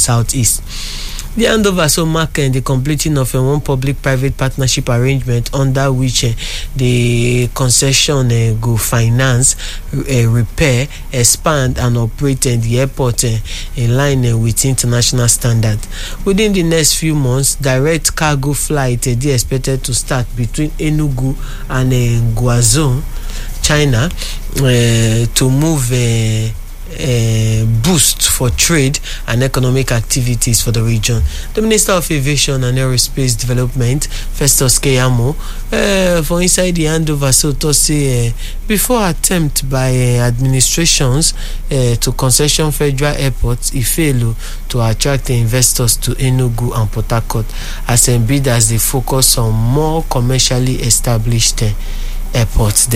Southeast. The handover so mark the completing of one public-private partnership arrangement under which the concession go finance, repair, expand and operate the airport in line with international standard. Within the next few months, direct cargo flight is expected to start between Enugu and Guangzhou, China, to move boost for trade and economic activities for the region. The Minister of Aviation and Aerospace Development, Festus Keyamo, for inside the handover, so to say, before attempt by administrations to concession federal airports, it failed to attract the investors to Enugu and Port Harcourt as bid as they focus on more commercially established airports.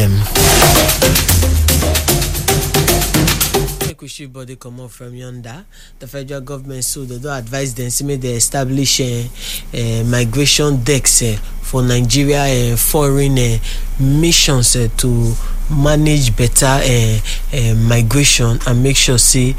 We should body come up from yonder. The federal government so they don't advise them to make they establish migration decks for Nigeria foreign missions to manage better migration and make sure say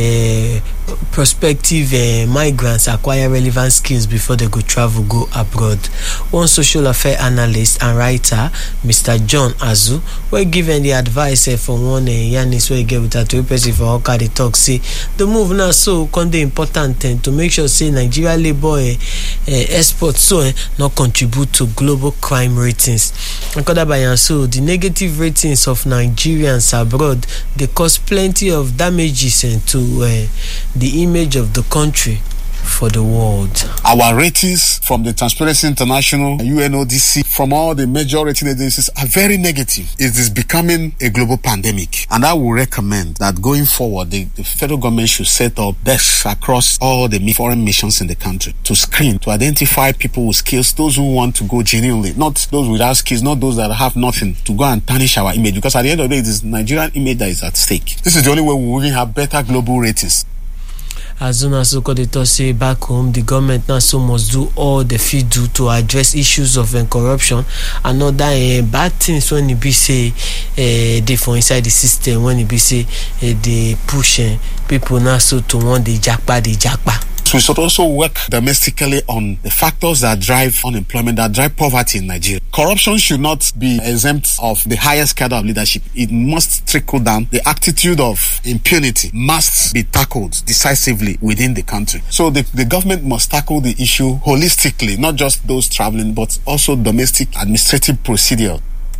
prospective migrants acquire relevant skills before they go travel go abroad. One social affairs analyst and writer, Mr. John Azu, were given the advice from one Yanis where get with a person for Oka they talk say the move now so conde important to make sure say Nigeria labor exports so not contribute to global crime ratings. So the negative ratings of Nigerians abroad they cause plenty of damages to the image of the country for the world. Our ratings from the Transparency International, UNODC, from all the major rating agencies are very negative. It is becoming a global pandemic. And I will recommend that going forward, the federal government should set up desks across all the foreign missions in the country to screen, to identify people with skills, those who want to go genuinely, not those without skills, not those that have nothing, to go and tarnish our image. Because at the end of the day, it is Nigerian image that is at stake. This is the only way we will have better global ratings. As soon as they say back home, the government now so must do all the fit do to address issues of corruption and other bad things when it be say they for inside the system, when it be say they push people now so to want the jackpot. We should also work domestically on the factors that drive unemployment, that drive poverty in Nigeria. Corruption should not be exempt of the highest cadre of leadership. It must trickle down. The attitude of impunity must be tackled decisively within the country. So the government must tackle the issue holistically, not just those traveling, but also domestic administrative procedure.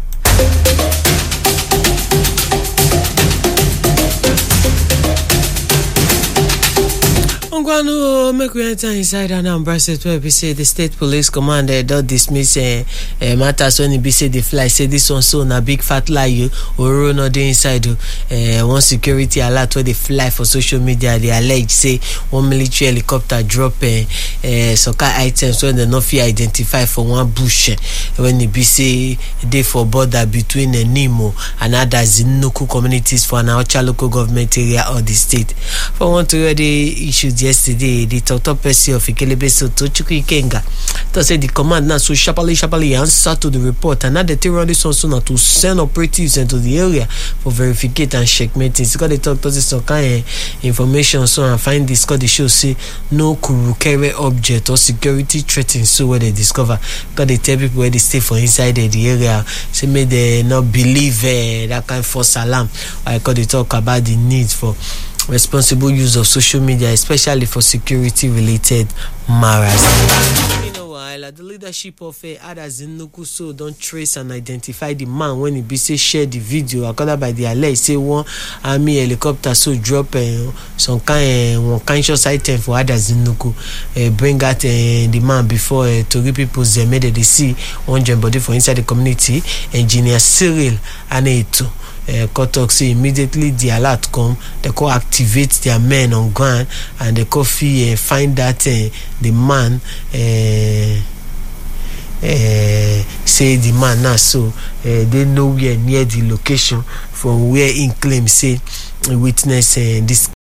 Make we enter inside Anambra State where we say the state police commander don't dismiss matters when it be say the fly say this one so na big fat lie or no dey inside one security alert where they fly for social media they allege say one military helicopter drop some kind items when they not fit identify for one bush when it be say they for border between Nimo and other Zinuku communities for an Aocha local government area of the state. For one to already issued yesterday, the top person of Ikelebe Soto Chukwu Ikenga to say the command now so sharply answer to the report and now the terrorists also now to send operatives into the area for verificate and checkmate. It's got to talk to some kind of information so and find this got the show say no Kurukere object or security threat in so where they discover. Got they tell people where they stay for inside the area say may they not believe that kind of false alarm. I got to talk about the need for responsible use of social media, especially for security-related matters. Meanwhile, the leadership of Adazinuku so don't trace and identify the man when he be say share the video. According by the alert, say one army helicopter so drop some kind conscious item for Adazinuku. Bring out the man before to people made they see one body for inside the community. Engineer Cyril Aneto. Kotok say immediately the alert come, they go activate their men on ground and they go find that the man say the man now so they nowhere near the location from where he claims say witness this